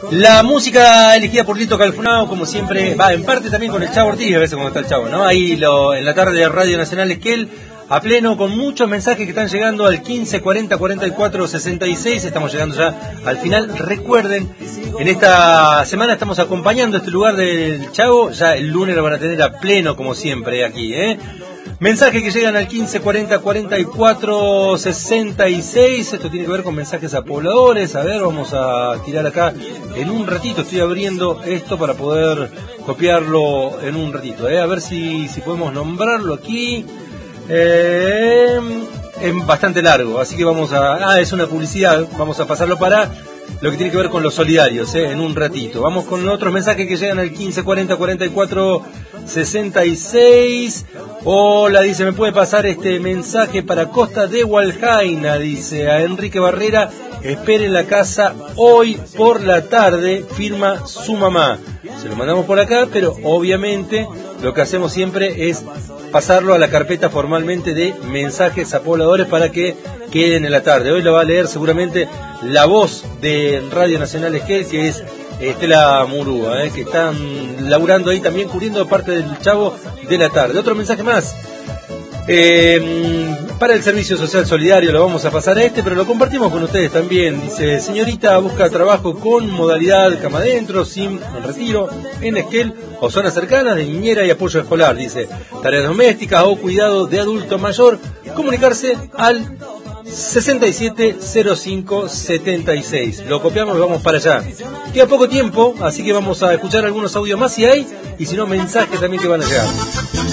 La música elegida por Lito Calfunao, como siempre, va en parte también con el Chavo Ortiz, a veces cuando está el Chavo, ¿no? Ahí en la tarde de Radio Nacional Esquel, a pleno, con muchos mensajes que están llegando al 15 40 44 66. Estamos llegando ya al final. Recuerden, en esta semana estamos acompañando este lugar del Chavo. Ya el lunes lo van a tener a pleno, como siempre, aquí, ¿eh? Mensajes que llegan al 15 40 44 66. Esto tiene que ver con mensajes a pobladores. A ver, vamos a tirar acá en un ratito. Estoy abriendo esto para poder copiarlo en un ratito, ¿eh? A ver si podemos nombrarlo aquí. Es bastante largo, así que vamos a... es una publicidad, vamos a pasarlo para lo que tiene que ver con los solidarios, en un ratito. Vamos con otros mensajes que llegan al 15 40 44 66. Hola, dice, ¿me puede pasar este mensaje para Costa de Hualjaina? Dice a Enrique Barrera, espere en la casa hoy por la tarde, firma su mamá. Se lo mandamos por acá, pero obviamente lo que hacemos siempre es pasarlo a la carpeta formalmente de mensajes a pobladores para que queden en la tarde. Hoy lo va a leer seguramente la voz de Radio Nacional Esquel, que es Estela Murúa, que están laburando ahí también, cubriendo parte del Chavo de la tarde. Otro mensaje más. Para el Servicio Social Solidario lo vamos a pasar a pero lo compartimos con ustedes también. Dice, señorita busca trabajo con modalidad cama adentro, sin retiro, en Esquel o zonas cercanas de niñera y apoyo escolar. Dice, tareas domésticas o cuidado de adulto mayor, comunicarse al 670576. Lo copiamos y vamos para allá. Queda poco tiempo, así que vamos a escuchar algunos audios más si hay, y si no, mensajes también que van a llegar.